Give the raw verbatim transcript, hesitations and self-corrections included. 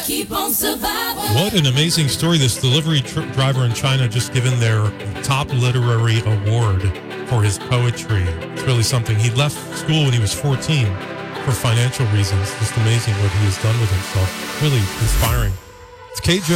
Keep on surviving. What an amazing story. This delivery tr- driver in China just given their top literary award for his poetry. It's really something. He left school when he was fourteen for financial reasons. Just amazing what he has done with himself. Really inspiring. It's K J